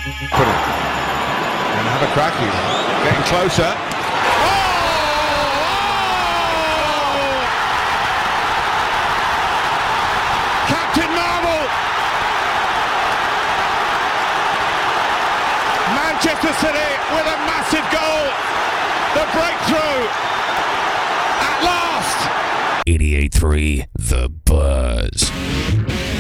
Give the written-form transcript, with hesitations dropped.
Put it. And have a crack here. Getting closer. Captain Marvel! Manchester City with a massive goal. The breakthrough at last. 88.3 The